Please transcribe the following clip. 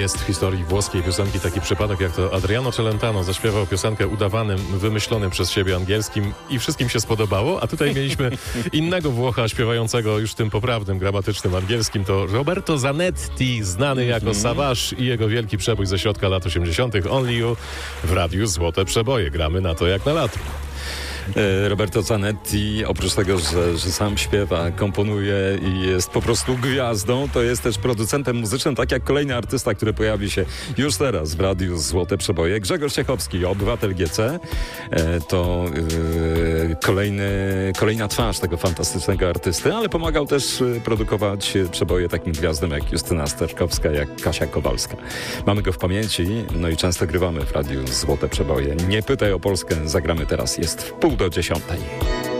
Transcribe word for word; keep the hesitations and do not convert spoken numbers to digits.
jest w historii włoskiej piosenki taki przypadek, jak to Adriano Celentano zaśpiewał piosenkę udawanym, wymyślonym przez siebie angielskim i wszystkim się spodobało, a tutaj mieliśmy innego Włocha śpiewającego już tym poprawnym, gramatycznym angielskim, to Roberto Zanetti, znany jako Savage i jego wielki przebój ze środka lat osiemdziesiątych Only You w radiu Złote Przeboje. Gramy na to jak na latro. Roberto Zanetti, oprócz tego, że, że sam śpiewa, komponuje i jest po prostu gwiazdą, to jest też producentem muzycznym, tak jak kolejny artysta, który pojawi się już teraz w radiu Złote Przeboje. Grzegorz Ciechowski, obywatel G C, to yy, kolejny, kolejna twarz tego fantastycznego artysty, ale pomagał też produkować przeboje takim gwiazdom jak Justyna Sterkowska, jak Kasia Kowalska. Mamy go w pamięci, no i często grywamy w radiu Złote Przeboje. Nie pytaj o Polskę, zagramy teraz, jest w pół do dziesiątej.